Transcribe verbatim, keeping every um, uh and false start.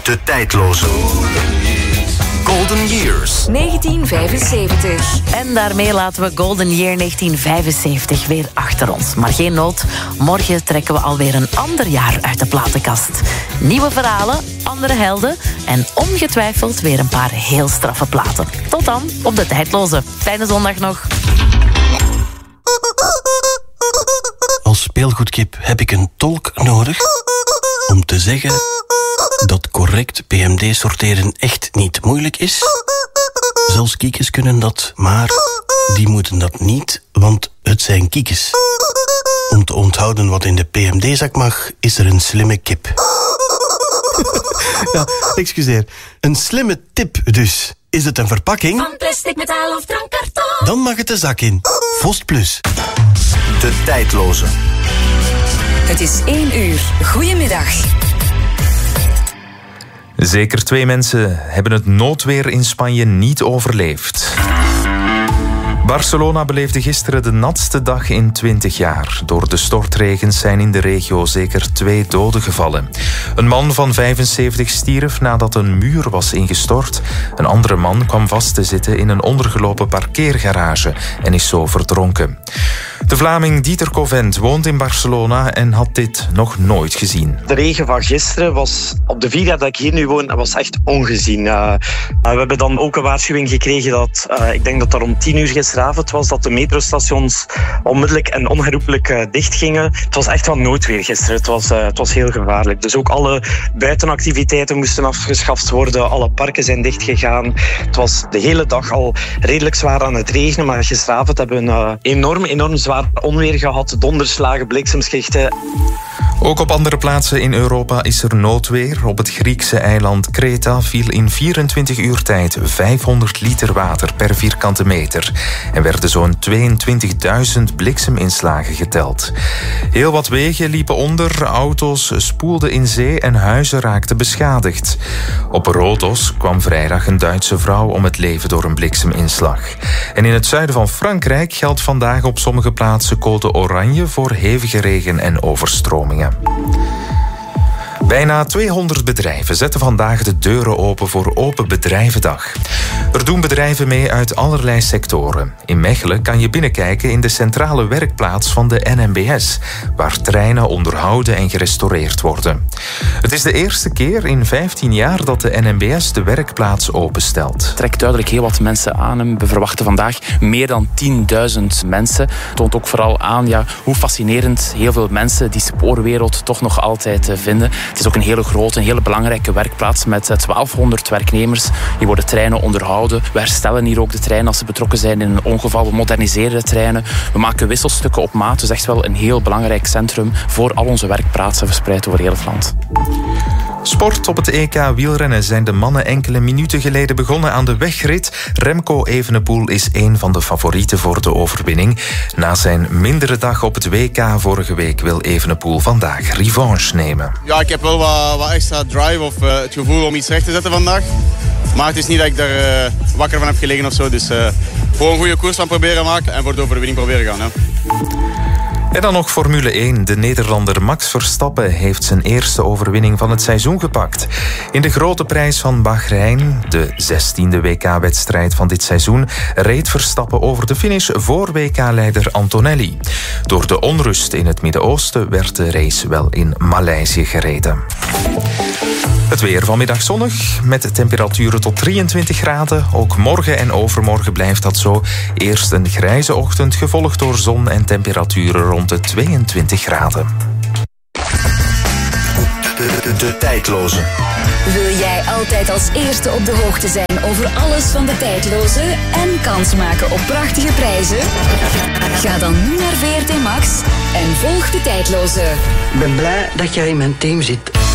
De tijdloze. Golden Years. negentien vijfenzeventig. En daarmee laten we Golden Year negentien vijfenzeventig weer achter ons. Maar geen nood, morgen trekken we alweer een ander jaar uit de platenkast. Nieuwe verhalen, andere helden en ongetwijfeld weer een paar heel straffe platen. Tot dan op De Tijdloze. Fijne zondag nog. Als speelgoedkip heb ik een tolk nodig om te zeggen dat correct P M D-sorteren echt niet moeilijk is. Zelfs kiekjes kunnen dat, maar die moeten dat niet, want het zijn kiekjes. Om te onthouden wat in de P M D-zak mag, is er een slimme kip. Ja, excuseer. Een slimme tip dus. Is het een verpakking? Van plastic, metaal of drankkarton? Dan mag het de zak in. Vost Plus. De tijdloze. Het is één uur. Goedemiddag. Zeker twee mensen hebben het noodweer in Spanje niet overleefd. Barcelona beleefde gisteren de natste dag in twintig jaar. Door de stortregens zijn in de regio zeker twee doden gevallen. Een man van vijfenzeventig stierf nadat een muur was ingestort. Een andere man kwam vast te zitten in een ondergelopen parkeergarage en is zo verdronken. De Vlaming Dieter Covent woont in Barcelona en had dit nog nooit gezien. De regen van gisteren was op de vier jaar dat ik hier nu woon, was echt ongezien. Uh, we hebben dan ook een waarschuwing gekregen dat, uh, ik denk dat dat rond tien uur gisteravond was, dat de metrostations onmiddellijk en onherroepelijk uh, dicht gingen. Het was echt wel noodweer gisteren. Het was, uh, het was heel gevaarlijk. Dus ook alle buitenactiviteiten moesten afgeschaft worden. Alle parken zijn dichtgegaan. Het was de hele dag al redelijk zwaar aan het regenen, maar gisteravond hebben we een uh, enorm, enorm zwaar onweer gehad, donderslagen, bliksemschichten. Ook op andere plaatsen in Europa is er noodweer. Op het Griekse eiland Kreta viel in vierentwintig uur tijd vijfhonderd liter water per vierkante meter. En werden zo'n tweeëntwintigduizend blikseminslagen geteld. Heel wat wegen liepen onder, auto's spoelden in zee en huizen raakten beschadigd. Op Rodos kwam vrijdag een Duitse vrouw om het leven door een blikseminslag. En in het zuiden van Frankrijk geldt vandaag op sommige plaatsen code oranje voor hevige regen en overstromingen. Bijna tweehonderd bedrijven zetten vandaag de deuren open voor Open Bedrijvendag. Er doen bedrijven mee uit allerlei sectoren. In Mechelen kan je binnenkijken in de centrale werkplaats van de N M B S, waar treinen onderhouden en gerestaureerd worden. Het is de eerste keer in vijftien jaar dat de N M B S de werkplaats openstelt. Het trekt duidelijk heel wat mensen aan. We verwachten vandaag meer dan tienduizend mensen. Het toont ook vooral aan ja, hoe fascinerend heel veel mensen die spoorwereld toch nog altijd vinden. Het is ook een hele grote, een hele belangrijke werkplaats met twaalfhonderd werknemers. Hier worden treinen onderhouden. We herstellen hier ook de treinen als ze betrokken zijn in een ongeval. We moderniseren de treinen. We maken wisselstukken op maat. Dus echt wel een heel belangrijk centrum voor al onze werkplaatsen verspreid over heel het land. Sport. Op het E K wielrennen zijn de mannen enkele minuten geleden begonnen aan de wegrit. Remco Evenepoel is een van de favorieten voor de overwinning. Na zijn mindere dag op het W K vorige week wil Evenepoel vandaag revanche nemen. Ja, ik heb wel wat, wat extra drive of uh, het gevoel om iets recht te zetten vandaag. Maar het is niet dat ik daar uh, wakker van heb gelegen of zo. Dus uh, gewoon een goede koers van proberen maken en voor de overwinning proberen gaan. Hè. En dan nog Formule één. De Nederlander Max Verstappen heeft zijn eerste overwinning van het seizoen gepakt. In de grote prijs van Bahrein, de zestiende W K-wedstrijd van dit seizoen, reed Verstappen over de finish voor W K-leider Antonelli. Door de onrust in het Midden-Oosten werd de race wel in Maleisië gereden. Het weer vanmiddag zonnig, met temperaturen tot drieëntwintig graden. Ook morgen en overmorgen blijft dat zo. Eerst een grijze ochtend, gevolgd door zon en temperaturen rond de tweeëntwintig graden. De, de, de tijdloze. Wil jij altijd als eerste op de hoogte zijn over alles van de tijdloze en kans maken op prachtige prijzen? Ga dan nu naar V R T Max en volg de tijdloze. Ik ben blij dat jij in mijn team zit.